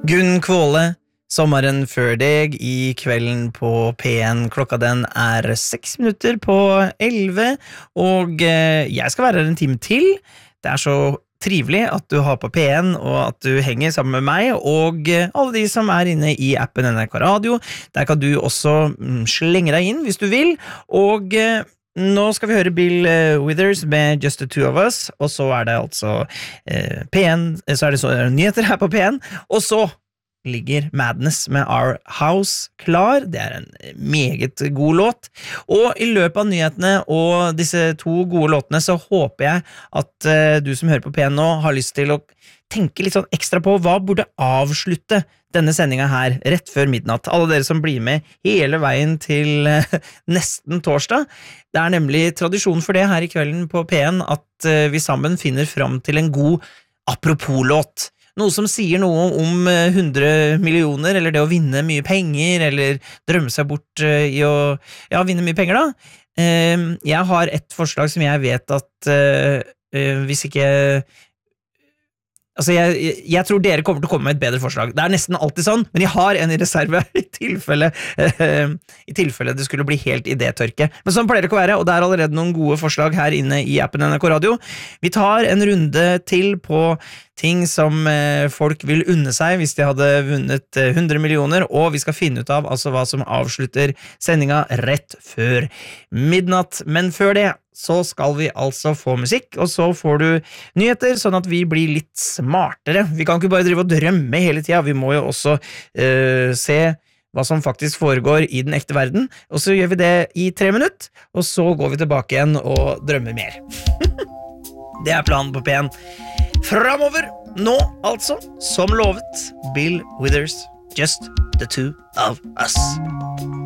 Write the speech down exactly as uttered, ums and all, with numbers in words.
Gunn Kvåle, sommeren før deg I kvelden på P en. Klokka den er seks minutter på elleve, og jeg skal være her en time til. Det er så trivelig at du har på P en, og at du henger sammen med meg, og alle de som er inne I appen N R K Radio. Der kan du også slenge deg inn hvis du vil, og nå skal vi høre Bill Withers med Just the Two of Us, og så er det altså eh, P en, så er det så nyheter her på P en, og så ligger Madness med Our House klar. Det er en meget god låt, og I løpet av nyhetene og disse to gode låtene så håper jeg at uh, du som hører på P en nå har lyst til å tenke litt sånn ekstra på hva burde avslutte denne sendingen her rett før midnatt. Alle dere som blir med hele veien til uh, nesten torsdag. Det er nemlig tradisjon for det her I kvelden på P en at uh, vi sammen finner fram til en god apropos-låt. Noe som sier noe om hundre millioner, eller det å vinne mye penger, eller drømme seg bort I å ja, vinne mye penger da. Jeg har et forslag som jeg vet at hvis ikke Altså, jeg, jeg tror dere kommer til å komme med et bedre forslag. Det er nesten alltid sånn, men jeg har en I reserve I tilfelle, uh, I tilfelle det skulle bli helt idétørke. Men sånn pleier det ikke å være, og det er allerede noen gode forslag her inne I appen N R K Radio. Vi tar en runde til på ting som uh, folk vil unne seg hvis de hadde vunnet uh, hundre millioner, og vi skal finne ut av altså hva som avslutter sendingen rett før midnatt. Men før det så skal vi altså få musikk, og så får du nyheter, sånn at vi blir litt smartere. Vi kan ikke bare drive og drømme hele tiden, vi må jo også uh, se hva som faktisk foregår I den ekte verden, og så gjør vi det I tre minutter, og så går vi tilbake igjen og drømmer mer. Det er planen på P en. Fremover, nå altså, som lovet, Bill Withers, Just the Two of Us.